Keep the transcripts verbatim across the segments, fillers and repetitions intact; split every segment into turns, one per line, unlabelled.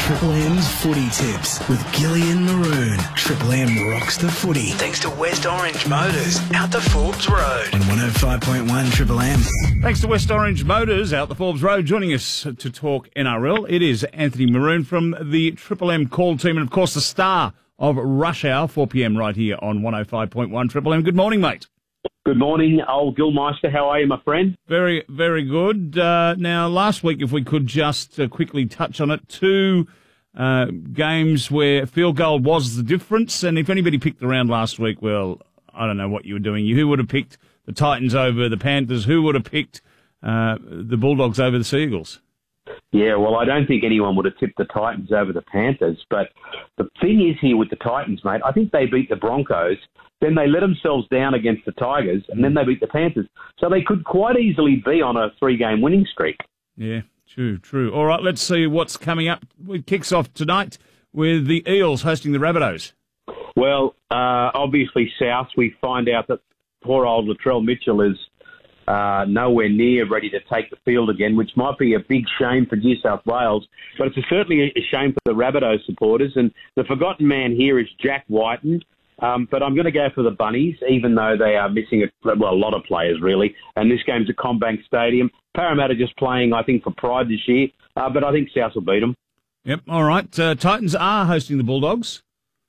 Triple M's Footy Tips with Gillian Maroon. Triple M rocks the footy. Thanks to West Orange Motors, out the Forbes Road. On one oh five point one Triple M.
Thanks to West Orange Motors, out the Forbes Road. Joining us to talk N R L, it is Anthony Maroon from the Triple M call team, and of course the star of Rush Hour, four p.m. right here on one oh five point one Triple M. Good morning, mate.
Good morning, old Gilmeister. How are you, my friend?
Very, very good. Uh, now, last week, if we could just uh, quickly touch on it, two uh, games where field goal was the difference, and if anybody picked the round last week, well, I don't know what you were doing. You, who would have picked the Titans over the Panthers? Who would have picked uh, the Bulldogs over the Seagulls?
Yeah, well, I don't think anyone would have tipped the Titans over the Panthers. But the thing is here with the Titans, mate, I think they beat the Broncos, then they let themselves down against the Tigers, and then they beat the Panthers. So they could quite easily be on a three-game winning streak.
Yeah, true, true. All right, let's see what's coming up. It kicks off tonight with the Eels hosting the Rabbitohs.
Well, uh, obviously, South, we find out that poor old Latrell Mitchell is Uh, nowhere near ready to take the field again, which might be a big shame for New South Wales, but it's a certainly a shame for the Rabbitohs supporters. And the forgotten man here is Jack Whiten, um, but I'm going to go for the Bunnies, even though they are missing a, well, a lot of players, really. And this game's at CommBank Stadium. Parramatta just playing, I think, for pride this year, uh, but I think South will beat them.
Yep, all right. Uh, Titans are hosting the Bulldogs.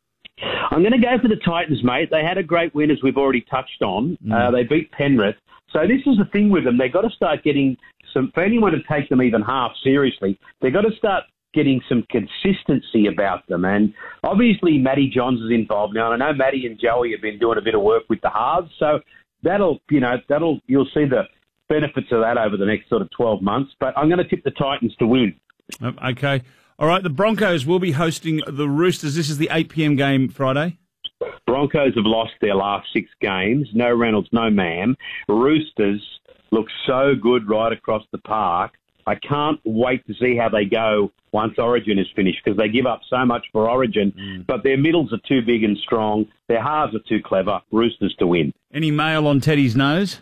I'm going to go for the Titans, mate. They had a great win, as we've already touched on. Mm. Uh, they beat Penrith. So this is the thing with them. They've got to start getting some, for anyone to take them even half seriously, they've got to start getting some consistency about them. And obviously Matty Johns is involved now. And I know Matty and Joey have been doing a bit of work with the halves. So that'll, you know, that'll, you'll see the benefits of that over the next sort of twelve months. But I'm going to tip the Titans to win.
Okay. All right. The Broncos will be hosting the Roosters. This is the eight p.m. game Friday.
Broncos have lost their last six games. No Reynolds, no ma'am. Roosters look so good right across the park. I can't wait to see how they go once Origin is finished, because they give up so much for Origin, mm. but their middles are too big and strong. Their halves are too clever. Roosters to win.
Any mail on Teddy's nose?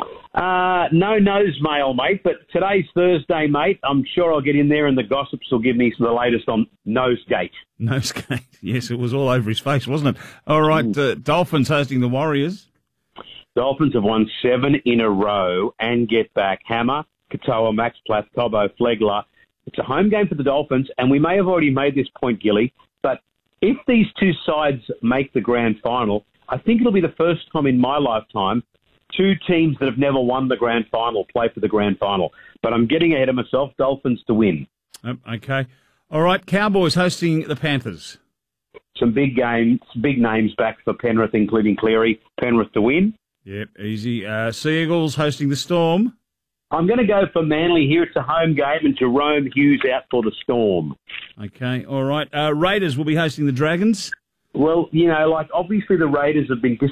Uh, no nose mail, mate, but today's Thursday, mate. I'm sure I'll get in there and the gossips will give me the latest on Nosegate.
Nosegate, yes, it was all over his face, wasn't it? All right, uh, Dolphins hosting the Warriors.
Dolphins have won seven in a row and get back. Hammer, Katoa, Max Plath, Cobbo, Flegler. It's a home game for the Dolphins, and we may have already made this point, Gilly, but if these two sides make the grand final, I think it'll be the first time in my lifetime two teams that have never won the grand final play for the grand final. But I'm getting ahead of myself. Dolphins to win.
Okay. All right. Cowboys hosting the Panthers.
Some big games, big names back for Penrith, including Cleary. Penrith to win.
Yep, easy. Uh, Sea Eagles hosting the Storm.
I'm going to go for Manly here. It's a home game, and Jerome Hughes out for the Storm.
Okay. All right. Uh, Raiders will be hosting the Dragons.
Well, you know, like obviously the Raiders have been